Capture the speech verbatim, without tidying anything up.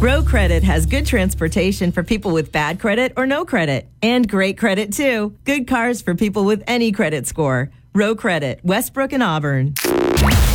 Row Credit has good transportation for people with bad credit or no credit. And great credit, too. Good cars for people with any credit score. Row Credit, Westbrook and Auburn.